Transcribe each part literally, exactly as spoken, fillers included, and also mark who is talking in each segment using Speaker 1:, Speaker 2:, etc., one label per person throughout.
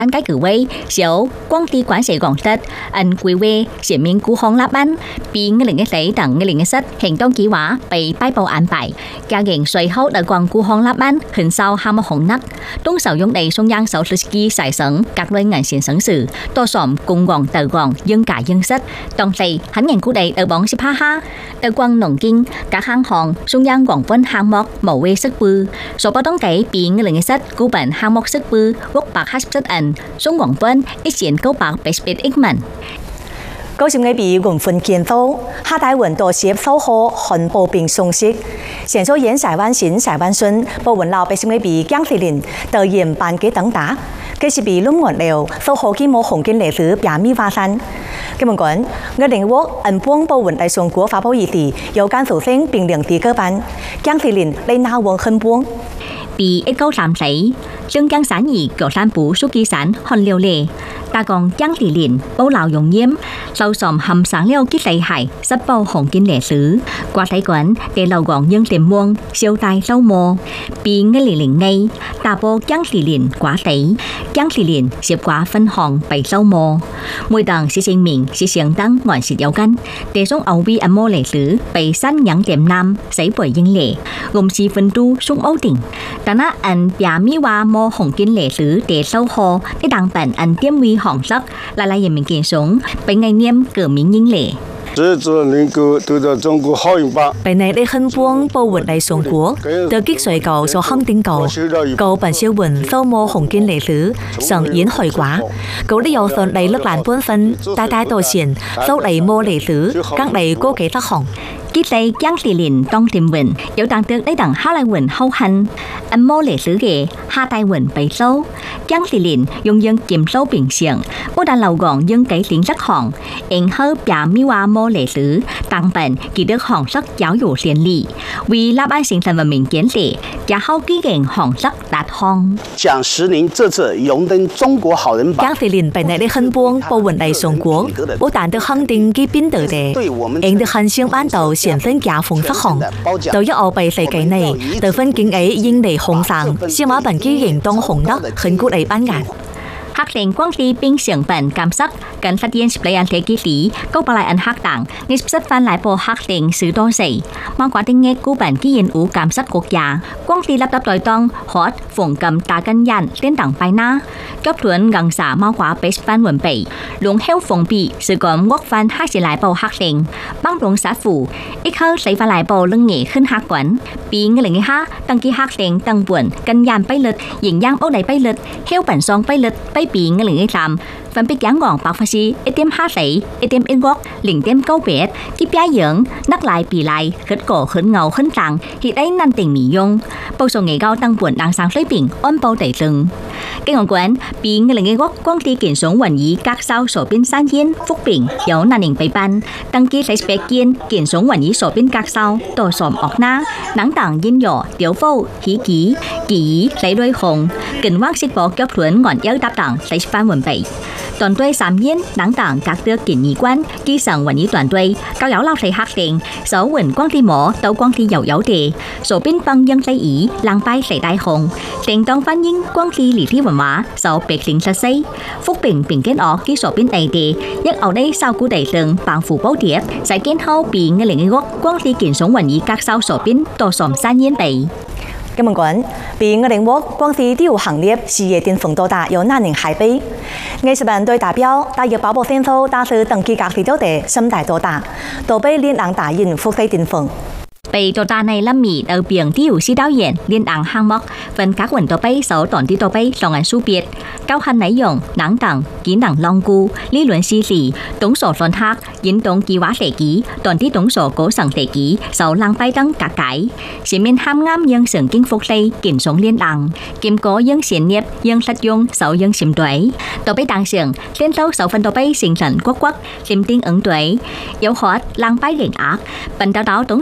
Speaker 1: 按解cử位小光地管社廣德按規劃前面古項立班，並二零一四等二零一七行動計劃被頒布安排，家營隨後來廣古項立班很少項目紅นัก東受用地中央手術機細省各類銀線省事，多數公廣特廣應價應失，當地很人估地特廣十八下，特廣農經各項項中央廣分項目無謂識背，所報當地並二零一七股本項目識背六百八十七人。中廣分一千九百八十八億元。
Speaker 2: 高雄嘅比雲分建造，下大雲多接收好漢步並松息，先做演台灣新台灣順，部雲老百姓嘅比江thị林導演辦嘅等打，佢是比lum完了，收好規模紅建歷史表面發生。咁樣講，我哋喎按幫部雲大上國發布議題，有間數聲並兩地個班，江thị林嚟拿王很幫。
Speaker 1: 比一九三四，中江省二九三部書記省漢料理，大港江thị林保留用鹽，受上含省料結厲害，實報紅建歷史，國體館地流港應點望小大收摩，比二零零二大波江thị林寡地，江thị林涉寡分行被收摩，每當是證明是相當原始有根，地中歐比按摩歷史被新養點南死背英嚟，共是分都松歐定。但係按表面話冇紅建歷史地收貨，一當本按點位紅色，來來人民建sống，被概念革命英嚟。
Speaker 3: 這做能夠得到中國好用吧？
Speaker 2: 本來的很幫保護嚟中國，得擊水cầu所肯定cầu，cầu本小雲收冇紅建歷史，上演開quả，cầu啲有順嚟nước làn本分，大大多錢收嚟冇歷史，các嚟cố kế tác hỏng。Kết đây Giang Thị Linh Đông Tiềm Vịnh yếu tăng tước lấy đẳng hai lại vịnh hâu hành âm mô lệ sứ ghề hai tay vịnh bày sâu Giang Thị Linh dùng dân chìm sâu biển xiềng bố đà lầu gọn dân cấy tiếng sắc hòn em hơ bả mi hoa mô lệ sứ tăng bệnh kỳ được hòn sắc giáo dụ xiên lì vì là ban sinh thần và mình kiến lệ và hâu ký ghen hòn sắc đạt hòn
Speaker 4: Giang Thị Linh這次榮登中國好人榜
Speaker 2: Giang Thị Linh本來的很幫保穩嚟中國bố đàn được khẳng định ký biến tử đề em được hành xương ban đầu hiện分假風失紅，到一奧被世紀內，得分景ấy應嚟紅上，小馬本機行動紅得很gut嚟班眼。Hắc lệnh quang ti binh sưởng bản cảm sắc cần phát hiện sập lại ăn thế kỹ lý, câu bà lại ăn hắc đảng, nên sắp phan lại bộ hắc lệnh sự đo sẩy, mang quá tinh nghe cú bản kỹ hiện ủ cảm sắc quốc gia, quang ti lắp đắp đòi tông, hot phồng cầm ta cân dàn lên đẳng bài na, cấp thuận gần xả mang quá base phan quần bảy, luồng heo phồng bị sự còn quốc phan hắc chỉ lại bộ hắc lệnh, băng luồng sát phủ, ít hơn sẽ phan lại bộ lưng nghệ khinh hắc quẩn, bị người lệnh ha, đăng ký hắc lệnh tăng buồn, cân dàn bay lật, diễn giang ốc đầy bay lật, heo bản song bay lật, bay bị người lệnh làm phần biết giảng gọn bạc pha si ít tiêm hát sấy ít tiêm in quốc liền tiêm câu bẹt tiếp giá dưỡng nắc lại bị lại khít cổ khít ngầu khít tặng thì đấy năng tình mỹ dung bao số nghề cao tăng buồn đang sáng lấy biển ôn bao đầy từng cái ngọn quán bị người lệnh quốc quang ti kiểm xuống quản lý các sao sổ biên san yên phúc biển yếu nàn hình bày ban đăng ký lấy spec kiên kiểm xuống quản lý sổ biên các sao tổ sòm ọc na nắng tảng yên nhỏ tiểu vô khí ký ký lấy đôi hồng kinh quang xích bỏ kéo thuần ngọn yếu đáp tảng lấy phan quần bảy đoàn队三年等等các được kiến nghị quan ký sẵn quản lý đoàn队cao giáo lao thầy hạt tiền số quỳnh quang thi mỏ tàu quang thi dầu dấu đề số biên băng dân lấy ý làng bay lấy đại hồng tiền tông phán nhân quang thi lý thi văn hóa số bệ lính sát xây phúc bình bình kết ó ký số biên đầy đề nhất ở đây sau cú đầy từng bằng phủ báo điệp sẽ kiến hậu bị người lệnh gốc quang thi kiến sống quản lý các sau số biên tổ sòm san nhiên bảy咁樣講，比我哋國光是體育行業事業巔峰到達有難人海備，藝術團隊代表大約包括先鋒大師登記隔離咗地心大到達，都被連昂打印復製巔峰。
Speaker 1: 被tổ ta này lâm mỹ ở biển tiêu sĩ đạo diễn liên áng hang mốc phần các quần tổ bay sáu tổn tí tổ bay lòng ảnh su biệt cao hành nấy dùng nắng tặng kỹ năng long cu lý luận si lì tổng số luận hắc diễn tổng kỳ hóa thể ký tổn tí tổng số cố sẵn thể ký sáu lang bay đăng cả cái xịn miên ham ngam dân sưởng kinh phục tây kiểm sống liên áng kiểm cố dân xiên nghiệp dân sát dung sáu dân xiêm tuổi tổ bay tăng sưởng liên tấu sáu phần tổ bay sinh sản quốc quốc xiêm tinh ứng tuổi yếu hót lang bay liền ác bần đào đáo tổng số biểu diễn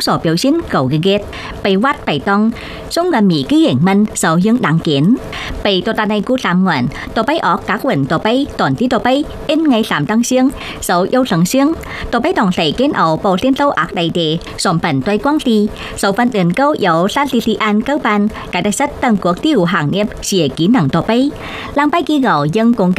Speaker 1: 千九個月，被挖被當，中嘅美嘅人民受影冷見，被到達內古三元，到被惡格雲到被當啲到被因藝三當星，受優成星，到被當地見奧報天都壓地地，上品對光地，受分研究有三四四案九班，解得失等國tiêu行業是技能到被，兩百幾個應公